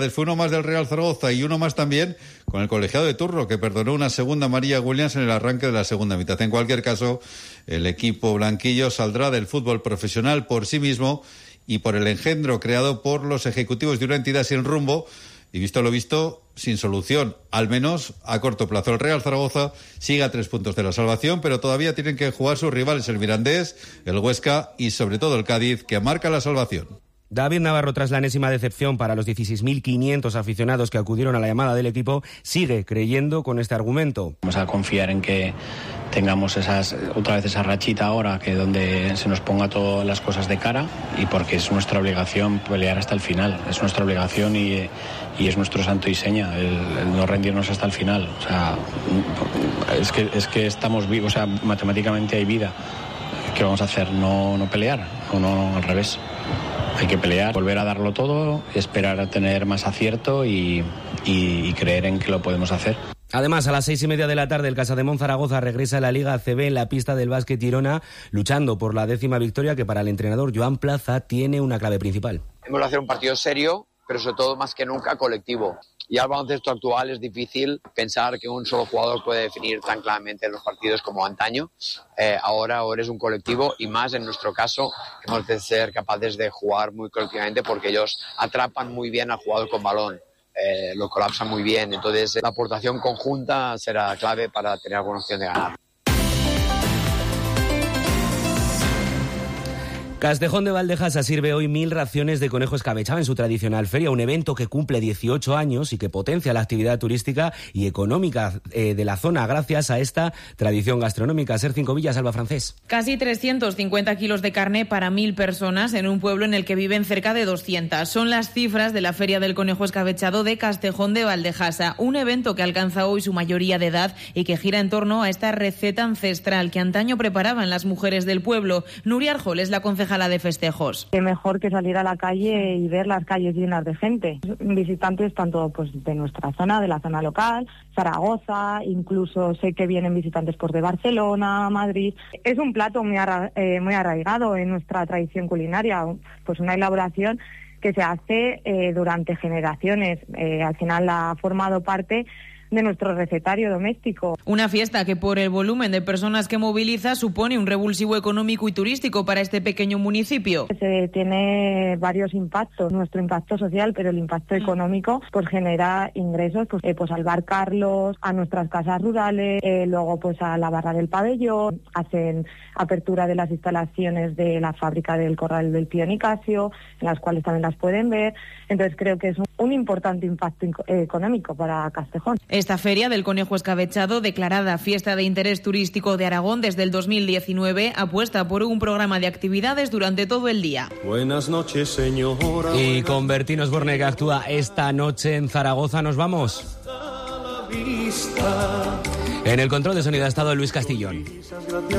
Fue uno más del Real Zaragoza y uno más también con el colegiado de Turro, que perdonó una segunda amarilla a Williams en el arranque de la segunda mitad. En cualquier caso, el equipo blanquillo saldrá del fútbol profesional por sí mismo y por el engendro creado por los ejecutivos de una entidad sin rumbo y, visto lo visto, sin solución, al menos a corto plazo. El Real Zaragoza sigue a 3 puntos de la salvación, pero todavía tienen que jugar sus rivales, el Mirandés, el Huesca y sobre todo el Cádiz, que marca la salvación. David Navarro, tras la enésima decepción para los 16.500 aficionados que acudieron a la llamada del equipo, sigue creyendo con este argumento. Vamos a confiar en que tengamos otra vez esa rachita ahora, que donde se nos ponga todas las cosas de cara, y porque es nuestra obligación pelear hasta el final. Es nuestra obligación y es nuestro santo y seña el no rendirnos hasta el final. O sea, es que estamos vivos, o sea, matemáticamente hay vida. ¿Qué vamos a hacer? ¿No pelear? ¿O no al revés? Hay que pelear, volver a darlo todo, esperar a tener más acierto y creer en que lo podemos hacer. Además, a las 6:30 de la tarde, el Casademón Zaragoza regresa a la Liga ACB en la pista del Básquet Girona, luchando por la 10ª victoria, que para el entrenador Joan Plaza tiene una clave principal. Hemos de hacer un partido serio, pero sobre todo más que nunca colectivo. Y al baloncesto actual es difícil pensar que un solo jugador puede definir tan claramente los partidos como antaño. Ahora es un colectivo, y más en nuestro caso hemos de ser capaces de jugar muy colectivamente, porque ellos atrapan muy bien al jugador con balón. Lo colapsan muy bien, entonces la aportación conjunta será clave para tener alguna opción de ganar. Castejón de Valdejasa sirve hoy 1.000 raciones de conejo escabechado en su tradicional feria, un evento que cumple 18 años y que potencia la actividad turística y económica de la zona gracias a esta tradición gastronómica. Ser Cinco Villas, Alba Francés. Casi 350 kilos de carne para 1.000 personas en un pueblo en el que viven cerca de 200. Son las cifras de la Feria del Conejo Escabechado de Castejón de Valdejasa, un evento que alcanza hoy su mayoría de edad y que gira en torno a esta receta ancestral que antaño preparaban las mujeres del pueblo. Nuria Arjol es la concejala de festejos. Qué mejor que salir a la calle y ver las calles llenas de gente. Visitantes tanto pues de nuestra zona, de la zona local, Zaragoza, incluso sé que vienen visitantes pues de Barcelona, Madrid. Es un plato muy arraigado en nuestra tradición culinaria, pues una elaboración que se hace durante generaciones. Al final ha formado parte de nuestro recetario doméstico. Una fiesta que, por el volumen de personas que moviliza, supone un revulsivo económico y turístico para este pequeño municipio. Se tiene varios impactos, nuestro impacto social, pero el impacto económico pues genera ingresos pues al Bar Carlos, a nuestras casas rurales, luego pues a la Barra del Pabellón, hacen apertura de las instalaciones de la fábrica del Corral del Tío Nicasio, en las cuales también las pueden ver. Entonces creo que es un importante impacto económico para Castejón. Esta feria del conejo escabechado, declarada Fiesta de Interés Turístico de Aragón desde el 2019, apuesta por un programa de actividades durante todo el día. Buenas noches, señora. Y con Bertín Osborne, que actúa esta noche en Zaragoza, nos vamos. En el control de sonido ha estado Luis Castillón.